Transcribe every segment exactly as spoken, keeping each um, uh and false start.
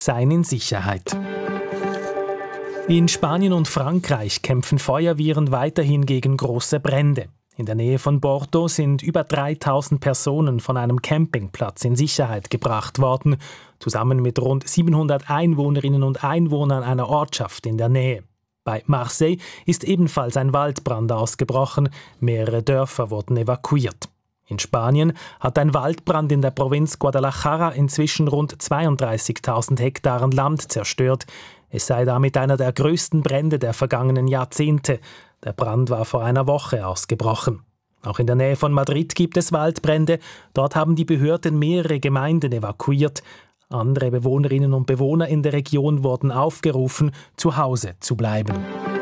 seien in Sicherheit. In Spanien und Frankreich kämpfen Feuerwehren weiterhin gegen große Brände. In der Nähe von Bordeaux sind über dreitausend Personen von einem Campingplatz in Sicherheit gebracht worden, zusammen mit rund siebenhundert Einwohnerinnen und Einwohnern einer Ortschaft in der Nähe. Bei Marseille ist ebenfalls ein Waldbrand ausgebrochen, mehrere Dörfer wurden evakuiert. In Spanien hat ein Waldbrand in der Provinz Guadalajara inzwischen rund zweiunddreißigtausend Hektaren Land zerstört. Es sei damit einer der größten Brände der vergangenen Jahrzehnte. Der Brand war vor einer Woche ausgebrochen. Auch in der Nähe von Madrid gibt es Waldbrände. Dort haben die Behörden mehrere Gemeinden evakuiert. Andere Bewohnerinnen und Bewohner in der Region wurden aufgerufen, zu Hause zu bleiben.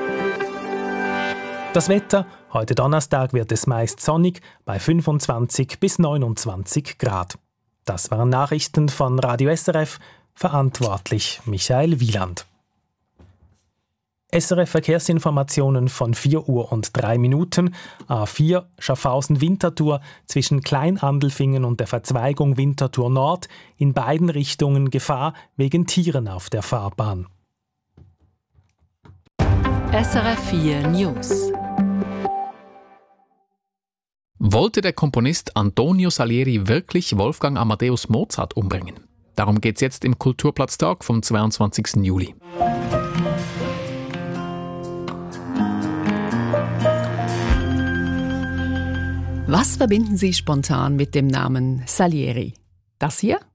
Das Wetter: Heute Donnerstag wird es meist sonnig bei fünfundzwanzig bis neunundzwanzig Grad. Das waren Nachrichten von Radio S R F, verantwortlich Michael Wieland. S R F Verkehrsinformationen von vier Uhr und drei Minuten. A vier Schaffhausen-Winterthur zwischen Kleinandelfingen und der Verzweigung Winterthur Nord. In beiden Richtungen Gefahr wegen Tieren auf der Fahrbahn. S R F vier News. Wollte der Komponist Antonio Salieri wirklich Wolfgang Amadeus Mozart umbringen? Darum geht es jetzt im Kulturplatztag vom zweiundzwanzigsten Juli. Was verbinden Sie spontan mit dem Namen Salieri? Das hier?